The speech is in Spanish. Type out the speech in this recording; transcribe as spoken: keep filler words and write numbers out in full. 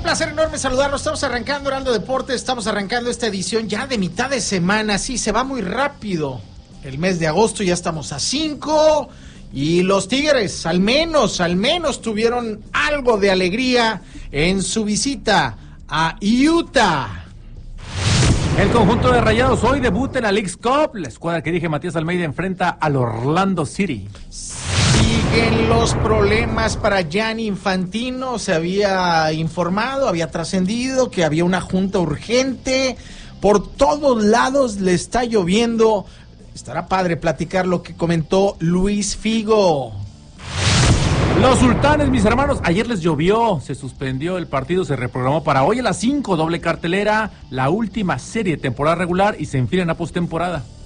placer enorme saludarlos. Estamos arrancando Heraldo Deportes, estamos arrancando esta edición ya de mitad de semana. Sí, se va muy rápido. El mes de agosto ya estamos a cinco y los Tigres al menos, al menos tuvieron algo de alegría en su visita a Utah. El conjunto de Rayados hoy debuta en la Leagues Cup. La escuadra que dirige Matías Almeida enfrenta al Orlando City. Siguen los problemas para Gianni Infantino. Se había informado, había trascendido que había una junta urgente. Por todos lados le está lloviendo. Estará padre platicar lo que comentó Luis Figo. Los Sultanes, mis hermanos, ayer les llovió, se suspendió el partido, se reprogramó para hoy a las cinco, doble cartelera, la última serie de temporada regular y se enfilan a postemporada.